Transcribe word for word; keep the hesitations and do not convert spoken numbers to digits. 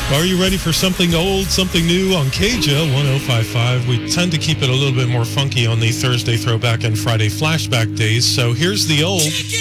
Are you ready for something old, something new on K J L ten fifty-five? We tend to keep it a little bit more funky on the Thursday throwback and Friday flashback days, so here's the old.